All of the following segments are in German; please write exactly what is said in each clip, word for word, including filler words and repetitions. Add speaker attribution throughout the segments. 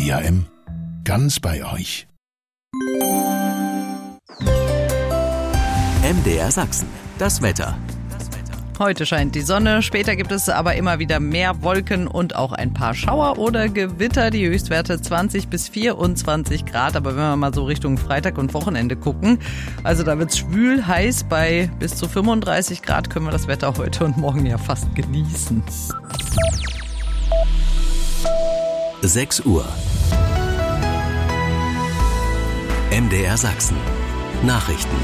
Speaker 1: W M. Ganz bei euch.
Speaker 2: M D R Sachsen. Das Wetter.
Speaker 3: Heute scheint die Sonne, später gibt es aber immer wieder mehr Wolken und auch ein paar Schauer oder Gewitter. Die Höchstwerte zwanzig bis vierundzwanzig Grad, aber wenn wir mal so Richtung Freitag und Wochenende gucken, also da wird's schwül, heiß, bei bis zu fünfunddreißig Grad können wir das Wetter heute und morgen ja fast genießen.
Speaker 2: sechs Uhr. M D R Sachsen. Nachrichten.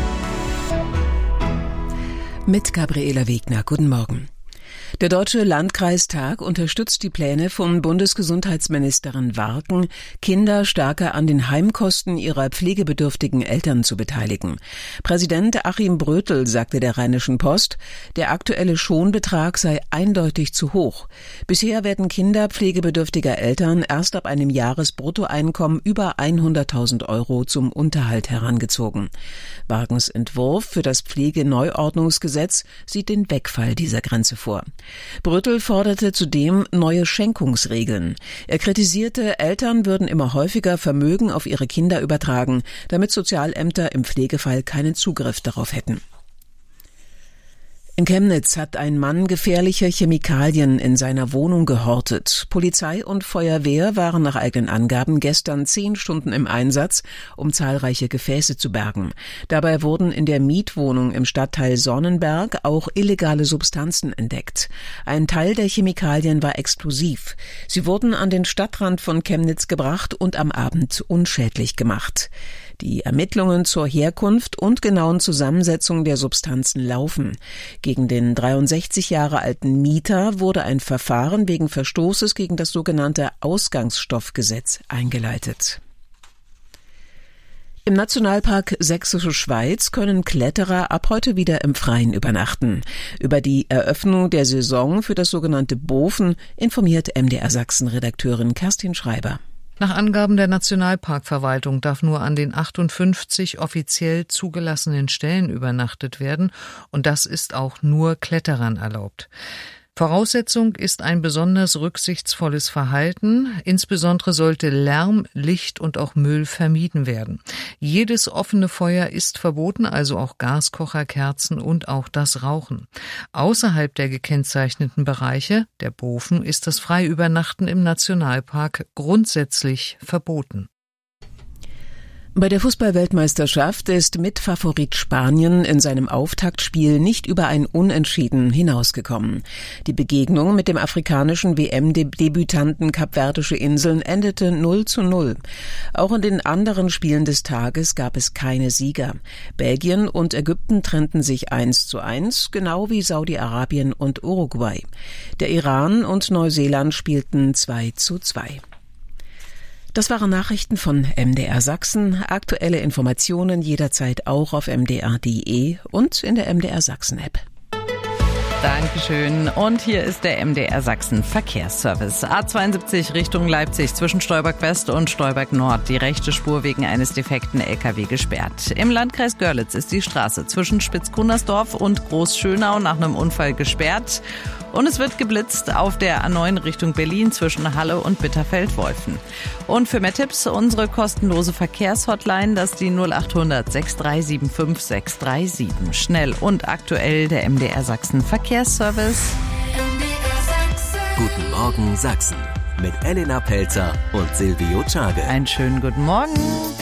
Speaker 4: Mit Gabriela Wegner. Guten Morgen. Der Deutsche Landkreistag unterstützt die Pläne von Bundesgesundheitsministerin Warken, Kinder stärker an den Heimkosten ihrer pflegebedürftigen Eltern zu beteiligen. Präsident Achim Brötel sagte der Rheinischen Post, der aktuelle Schonbetrag sei eindeutig zu hoch. Bisher werden Kinder pflegebedürftiger Eltern erst ab einem Jahresbruttoeinkommen über hunderttausend Euro zum Unterhalt herangezogen. Warkens Entwurf für das Pflegeneuordnungsgesetz sieht den Wegfall dieser Grenze vor. Brötel forderte zudem neue Schenkungsregeln. Er kritisierte, Eltern würden immer häufiger Vermögen auf ihre Kinder übertragen, damit Sozialämter im Pflegefall keinen Zugriff darauf hätten. In Chemnitz hat ein Mann gefährliche Chemikalien in seiner Wohnung gehortet. Polizei und Feuerwehr waren nach eigenen Angaben gestern zehn Stunden im Einsatz, um zahlreiche Gefäße zu bergen. Dabei wurden in der Mietwohnung im Stadtteil Sonnenberg auch illegale Substanzen entdeckt. Ein Teil der Chemikalien war explosiv. Sie wurden an den Stadtrand von Chemnitz gebracht und am Abend unschädlich gemacht. Die Ermittlungen zur Herkunft und genauen Zusammensetzung der Substanzen laufen. Gegen den dreiundsechzig Jahre alten Mieter wurde ein Verfahren wegen Verstoßes gegen das sogenannte Ausgangsstoffgesetz eingeleitet. Im Nationalpark Sächsische Schweiz können Kletterer ab heute wieder im Freien übernachten. Über die Eröffnung der Saison für das sogenannte Bofen informiert M D R Sachsen-Redakteurin Kerstin Schreiber.
Speaker 5: Nach Angaben der Nationalparkverwaltung darf nur an den achtundfünfzig offiziell zugelassenen Stellen übernachtet werden, und das ist auch nur Kletterern erlaubt. Voraussetzung ist ein besonders rücksichtsvolles Verhalten. Insbesondere sollte Lärm, Licht und auch Müll vermieden werden. Jedes offene Feuer ist verboten, also auch Gaskocher, Kerzen und auch das Rauchen. Außerhalb der gekennzeichneten Bereiche, der Bofen, ist das Freiübernachten im Nationalpark grundsätzlich verboten.
Speaker 4: Bei der Fußball-Weltmeisterschaft ist Mitfavorit Spanien in seinem Auftaktspiel nicht über ein Unentschieden hinausgekommen. Die Begegnung mit dem afrikanischen W M-Debütanten Kapverdische Inseln endete null zu null. Auch in den anderen Spielen des Tages gab es keine Sieger. Belgien und Ägypten trennten sich eins zu eins, genau wie Saudi-Arabien und Uruguay. Der Iran und Neuseeland spielten zwei zu zwei. Das waren Nachrichten von M D R Sachsen. Aktuelle Informationen jederzeit auch auf m d r punkt d e und in der M D R Sachsen App.
Speaker 3: Dankeschön. Und hier ist der M D R Sachsen Verkehrsservice. A zweiundsiebzig Richtung Leipzig zwischen Stolberg West und Stolberg Nord. Die rechte Spur wegen eines defekten L K W gesperrt. Im Landkreis Görlitz ist die Straße zwischen Spitzkunnersdorf und Großschönau nach einem Unfall gesperrt. Und es wird geblitzt auf der A neun Richtung Berlin zwischen Halle und Bitterfeld-Wolfen. Und für mehr Tipps unsere kostenlose Verkehrshotline, das ist die null achthundert sechs drei sieben fünf sechs drei sieben. Schnell und aktuell der M D R Sachsen Verkehrsservice.
Speaker 2: Guten Morgen Sachsen mit Elena Pelzer und Silvio Czage.
Speaker 3: Einen schönen guten Morgen.